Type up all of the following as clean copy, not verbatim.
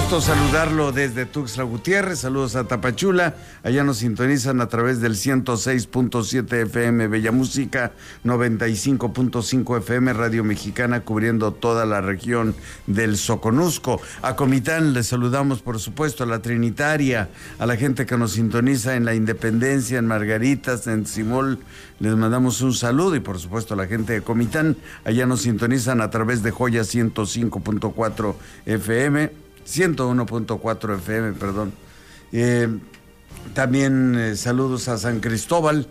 Gusto saludarlo desde Tuxtla Gutiérrez, saludos a Tapachula, allá nos sintonizan a través del 106.7 FM Bella Música, 95.5 FM Radio Mexicana, cubriendo toda la región del Soconusco. A Comitán les saludamos, por supuesto, a la Trinitaria, a la gente que nos sintoniza en La Independencia, en Margaritas, en Simol, les mandamos un saludo, y por supuesto a la gente de Comitán, allá nos sintonizan a través de Joya 105.4 FM, 101.4 FM, perdón. También saludos a San Cristóbal,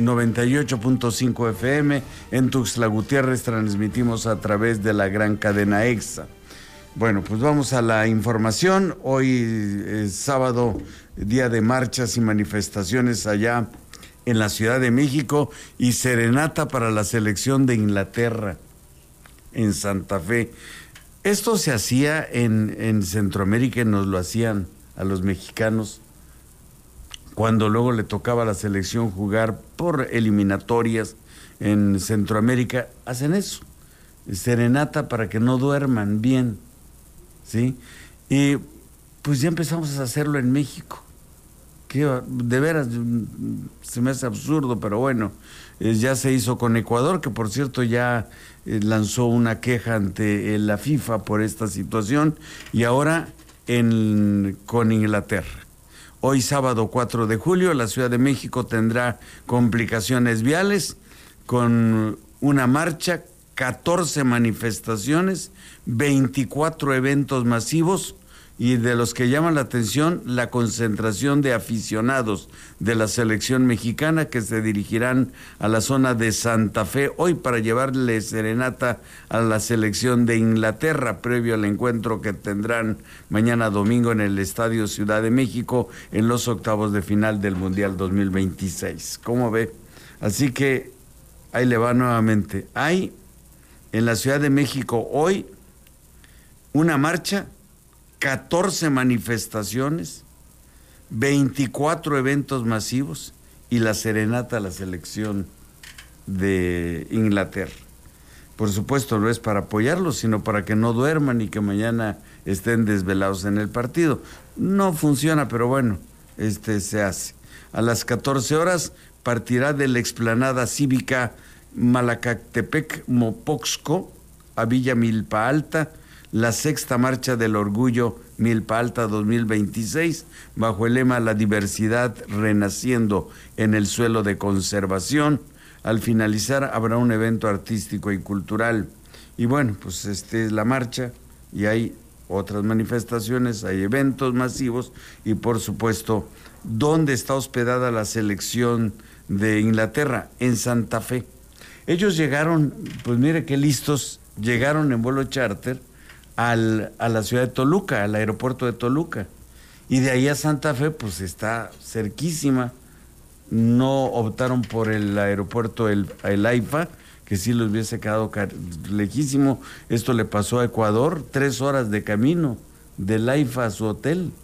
98.5 FM. En Tuxtla Gutiérrez transmitimos a través de la gran cadena EXA. Bueno, pues vamos a la información. Hoy es sábado, día de marchas y manifestaciones allá en la Ciudad de México, y serenata para la selección de Inglaterra en Santa Fe. Esto se hacía en Centroamérica, y nos lo hacían a los mexicanos cuando luego le tocaba a la selección jugar por eliminatorias en Centroamérica. Hacen eso, serenata para que no duerman bien, ¿sí? Y pues ya empezamos a hacerlo en México. Que de veras se me hace absurdo, pero bueno, ya se hizo con Ecuador, que por cierto ya lanzó una queja ante la FIFA por esta situación, y ahora con Inglaterra. Hoy sábado 4 de julio la Ciudad de México tendrá complicaciones viales con una marcha, 14 manifestaciones, 24 eventos masivos, y de los que llaman la atención, la concentración de aficionados de la selección mexicana que se dirigirán a la zona de Santa Fe hoy para llevarle serenata a la selección de Inglaterra, previo al encuentro que tendrán mañana domingo en el Estadio Ciudad de México en los octavos de final del Mundial 2026. ¿Cómo ve? Así que ahí le va nuevamente. Hay en la Ciudad de México hoy una marcha, 14 manifestaciones, 24 eventos masivos y la serenata a la selección de Inglaterra. Por supuesto, no es para apoyarlos, sino para que no duerman y que mañana estén desvelados en el partido. No funciona, pero bueno, se hace. A las 14 horas partirá de la explanada cívica Malacatepec-Mopoxco a Villa Milpa Alta la sexta marcha del orgullo Milpa Alta 2026, bajo el lema La diversidad renaciendo en el suelo de conservación. Al finalizar habrá un evento artístico y cultural. Y bueno, pues es la marcha, y hay otras manifestaciones, hay eventos masivos, y por supuesto, ¿dónde está hospedada la selección de Inglaterra? En Santa Fe. Ellos llegaron, pues mire qué listos, llegaron en vuelo charter a la ciudad de Toluca, al aeropuerto de Toluca, y de ahí a Santa Fe pues está cerquísima. No optaron por el aeropuerto el AIFA, que sí les hubiese quedado lejísimo. Esto le pasó a Ecuador, 3 horas de camino del AIFA a su hotel.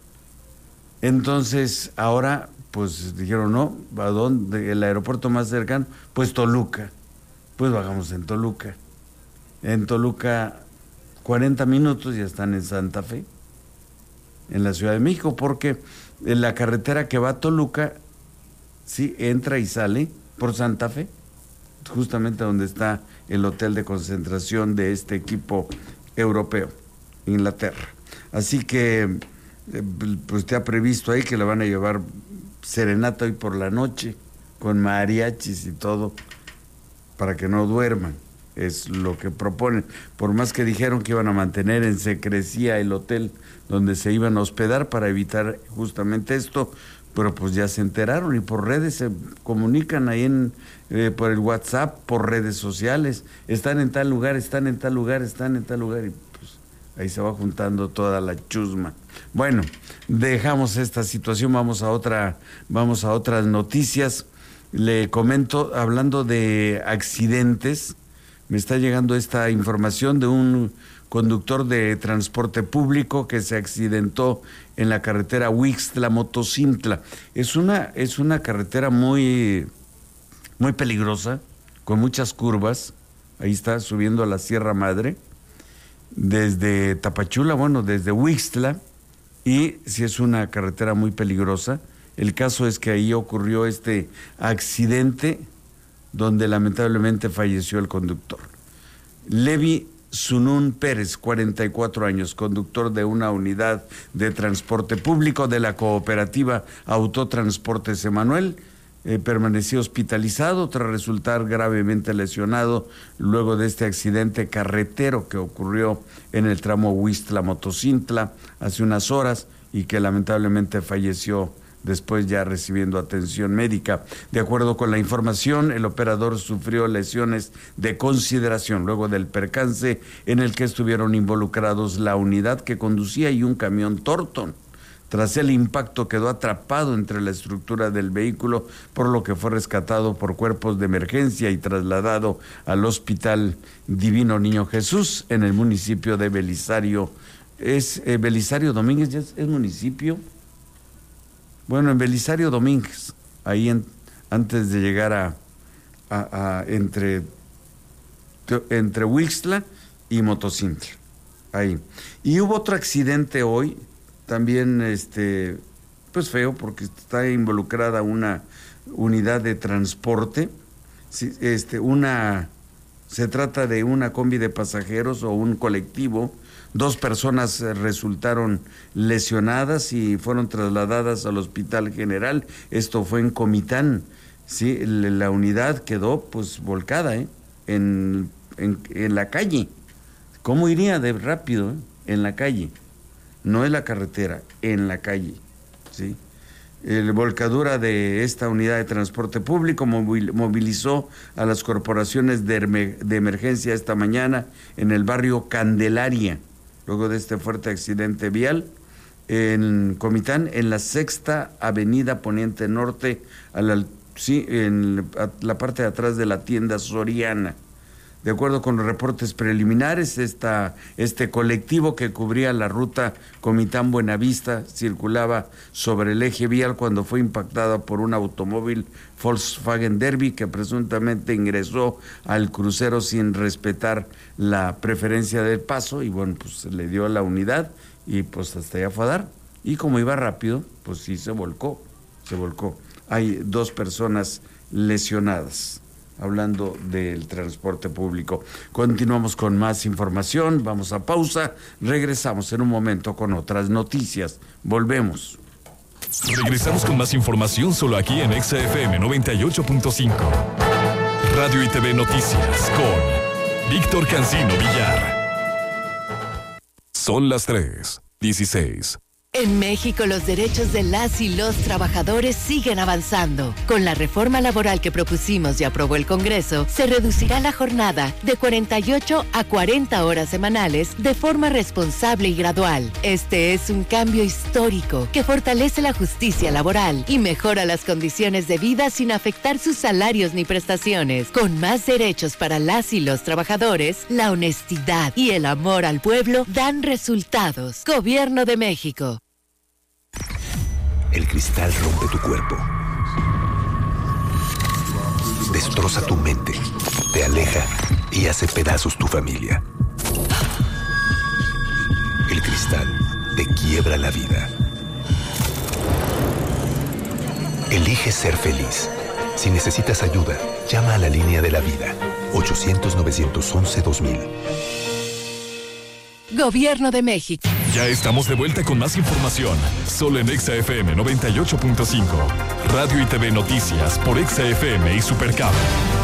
Entonces ahora pues dijeron, no, ¿a dónde? El aeropuerto más cercano, pues Toluca. Pues bajamos en Toluca. En Toluca 40 minutos ya están en Santa Fe, en la Ciudad de México, porque en la carretera que va a Toluca, sí, entra y sale por Santa Fe, justamente donde está el hotel de concentración de este equipo europeo, Inglaterra. Así que, pues está previsto ahí que le van a llevar serenata hoy por la noche, con mariachis y todo, para que no duerman. Es lo que proponen, por más que dijeron que iban a mantener en secrecía el hotel donde se iban a hospedar para evitar justamente esto, pero pues ya se enteraron, y por redes se comunican ahí por el WhatsApp, por redes sociales, están en tal lugar, están en tal lugar, están en tal lugar, y pues ahí se va juntando toda la chusma. Bueno, dejamos esta situación, vamos a otras noticias. Le comento, hablando de accidentes, me está llegando esta información de un conductor de transporte público que se accidentó en la carretera Huixtla-Motocintla. Es una carretera muy, muy peligrosa, con muchas curvas. Ahí está, subiendo a la Sierra Madre. desde Tapachula, desde Huixtla, y sí es una carretera muy peligrosa. El caso es que ahí ocurrió este accidente donde lamentablemente falleció el conductor. Levi Sunún Pérez, 44 años, conductor de una unidad de transporte público de la cooperativa Autotransportes Emanuel, permaneció hospitalizado tras resultar gravemente lesionado luego de este accidente carretero que ocurrió en el tramo Huixtla-Motocintla hace unas horas y que lamentablemente falleció después ya recibiendo atención médica. De acuerdo con la información, el operador sufrió lesiones de consideración luego del percance en el que estuvieron involucrados la unidad que conducía y un camión Torton. Tras el impacto quedó atrapado entre la estructura del vehículo, por lo que fue rescatado por cuerpos de emergencia y trasladado al Hospital Divino Niño Jesús en el municipio de Belisario. ¿Es Belisario Domínguez? ¿Ya es municipio? Bueno, en Belisario Domínguez, ahí antes de llegar entre Huixtla y Motocintla, ahí. Y hubo otro accidente hoy, también pues feo, porque está involucrada una unidad de transporte. Se trata de una combi de pasajeros o un colectivo. 2 personas resultaron lesionadas y fueron trasladadas al Hospital General. Esto fue en Comitán. Sí, la unidad quedó pues volcada en la calle. ¿Cómo iría de rápido en la calle? No en la carretera, en la calle. ¿Sí? La volcadura de esta unidad de transporte público movilizó a las corporaciones de emergencia esta mañana en el barrio Candelaria, luego de este fuerte accidente vial en Comitán, en la 6ª Avenida Poniente Norte, en la parte de atrás de la tienda Soriana. De acuerdo con los reportes preliminares, este colectivo que cubría la ruta Comitán-Buenavista circulaba sobre el eje vial cuando fue impactada por un automóvil Volkswagen Derby que presuntamente ingresó al crucero sin respetar la preferencia del paso y pues le dio a la unidad y pues hasta allá fue a dar. Y como iba rápido, pues sí se volcó. Hay 2 personas lesionadas. Hablando del transporte público. Continuamos con más información, vamos a pausa, regresamos en un momento con otras noticias. Volvemos. Regresamos con más información solo aquí en XFM 98.5. Radio y TV Noticias con Víctor Cancino Villar. Son las 3:16. En México, los derechos de las y los trabajadores siguen avanzando. Con la reforma laboral que propusimos y aprobó el Congreso, se reducirá la jornada de 48 a 40 horas semanales de forma responsable y gradual. Este es un cambio histórico que fortalece la justicia laboral y mejora las condiciones de vida sin afectar sus salarios ni prestaciones. Con más derechos para las y los trabajadores, la honestidad y el amor al pueblo dan resultados. Gobierno de México. El cristal rompe tu cuerpo, destroza tu mente, te aleja y hace pedazos tu familia. El cristal te quiebra la vida. Elige ser feliz. Si necesitas ayuda, llama a la línea de la vida, 800-911-2000. Gobierno de México. Ya estamos de vuelta con más información, solo en XFM 98.5. Radio y TV Noticias por XFM y Supercable.